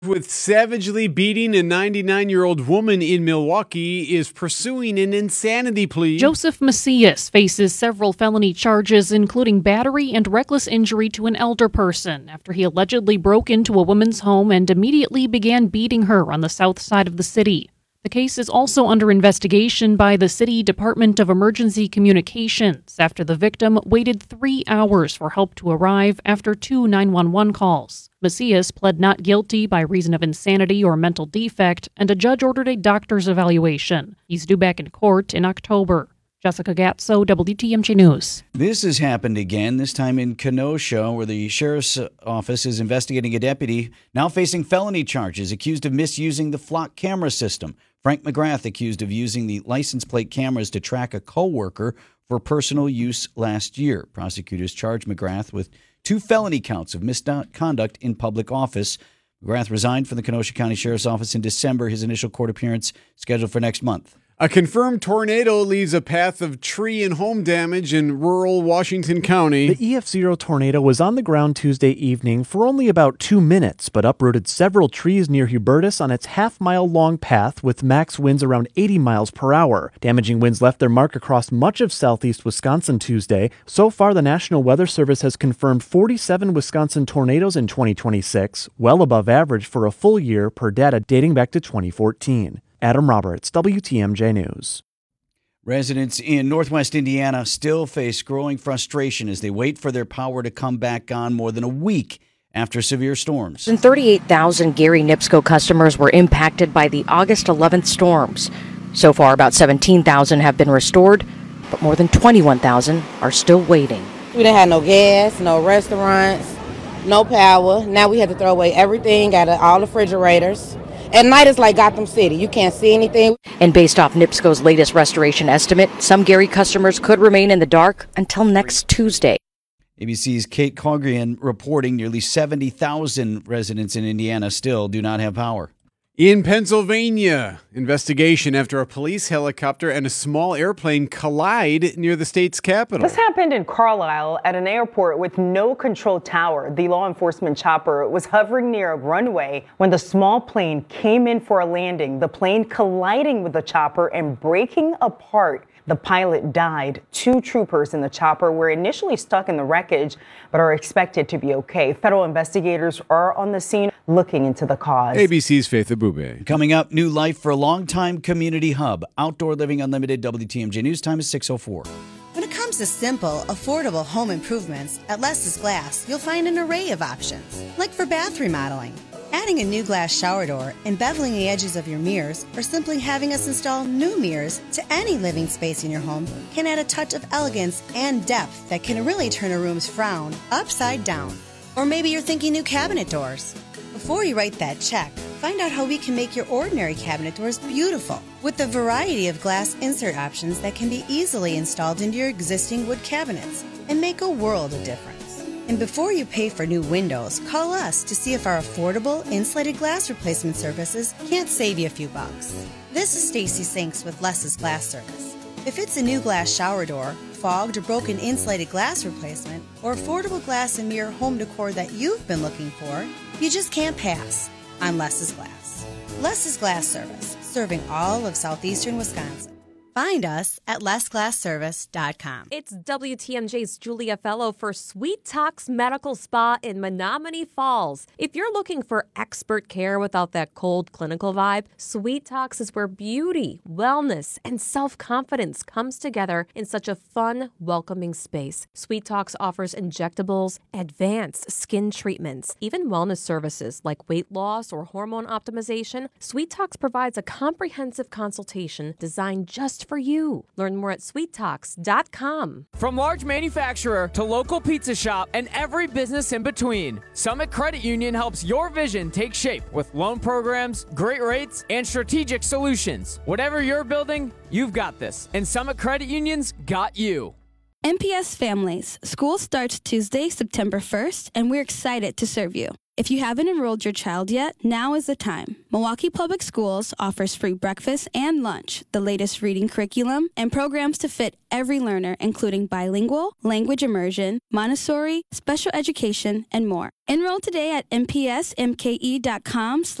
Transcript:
With savagely beating a 99-year-old woman in Milwaukee is pursuing an insanity plea. Joseph Macias faces several felony charges, including battery and reckless injury to an elder person, after he allegedly broke into a woman's home and immediately began beating her on the south side of the city. The case is also under investigation by the City Department of Emergency Communications after the victim waited 3 hours for help to arrive after 2 911 calls. Macias pled not guilty by reason of insanity or mental defect, and a judge ordered a doctor's evaluation. He's due back in court in October. Jessica Gatso, WTMJ News. This has happened again, this time in Kenosha, where the sheriff's office is investigating a deputy now facing felony charges, accused of misusing the flock camera system. Frank McGrath accused of using the license plate cameras to track a co-worker for personal use last year. Prosecutors charged McGrath with 2 felony counts of misconduct in public office. McGrath resigned from the Kenosha County Sheriff's Office in December. His initial court appearance scheduled for next month. A confirmed tornado leaves a path of tree and home damage in rural Washington County. The EF0 tornado was on the ground Tuesday evening for only about 2 minutes, but uprooted several trees near Hubertus on its half-mile-long path with max winds around 80 miles per hour. Damaging winds left their mark across much of southeast Wisconsin Tuesday. So far, the National Weather Service has confirmed 47 Wisconsin tornadoes in 2026, well above average for a full year per data dating back to 2014. Adam Roberts, WTMJ News. Residents in northwest Indiana still face growing frustration as they wait for their power to come back on more than a week after severe storms. 38,000 Gary NIPSCO customers were impacted by the August 11th storms. So far, about 17,000 have been restored, but more than 21,000 are still waiting. We didn't have no gas, no restaurants, no power. Now we had to throw away everything out of all the refrigerators. At night, it's like Gotham City. You can't see anything. And based off NIPSCO's latest restoration estimate, some Gary customers could remain in the dark until next Tuesday. ABC's Kate Cogrian reporting nearly 70,000 residents in Indiana still do not have power. In Pennsylvania, investigation after a police helicopter and a small airplane collide near the state's capital. This happened in Carlisle at an airport with no control tower. The law enforcement chopper was hovering near a runway when the small plane came in for a landing. The plane colliding with the chopper and breaking apart. The pilot died. 2 troopers in the chopper were initially stuck in the wreckage, but are expected to be okay. Federal investigators are on the scene looking into the cause. ABC's Faith Abube. Coming up, new life for a longtime community hub. Outdoor Living Unlimited, WTMJ News Time is 6:04. When it comes to simple, affordable home improvements, at Les's Glass, you'll find an array of options, like for bath remodeling. Adding a new glass shower door, embeveling the edges of your mirrors, or simply having us install new mirrors to any living space in your home can add a touch of elegance and depth that can really turn a room's frown upside down. Or maybe you're thinking new cabinet doors. Before you write that check, find out how we can make your ordinary cabinet doors beautiful with a variety of glass insert options that can be easily installed into your existing wood cabinets and make a world of difference. And before you pay for new windows, call us to see if our affordable insulated glass replacement services can't save you a few bucks. This is Stacy Sinks with Les's Glass Service. If it's a new glass shower door, fogged or broken insulated glass replacement, or affordable glass and mirror home decor that you've been looking for, you just can't pass on Les's Glass. Les's Glass Service, serving all of southeastern Wisconsin. Find us at lesglassservice.com. It's WTMJ's Julia Fellow for Sweet Talks Medical Spa in Menominee Falls. If you're looking for expert care without that cold clinical vibe, Sweet Talks is where beauty, wellness, and self-confidence comes together in such a fun, welcoming space. Sweet Talks offers injectables, advanced skin treatments, even wellness services like weight loss or hormone optimization. Sweet Talks provides a comprehensive consultation designed just for you. Learn more at sweettalks.com. From large manufacturer to local pizza shop and every business in between, Summit Credit Union helps your vision take shape with loan programs, great rates, and strategic solutions. Whatever you're building, you've got this. And Summit Credit Union's got you. MPS Families. School starts Tuesday, September 1st, and we're excited to serve you. If you haven't enrolled your child yet, now is the time. Milwaukee Public Schools offers free breakfast and lunch, the latest reading curriculum, and programs to fit every learner, including bilingual, language immersion, Montessori, special education, and more. Enroll today at mpsmke.com/.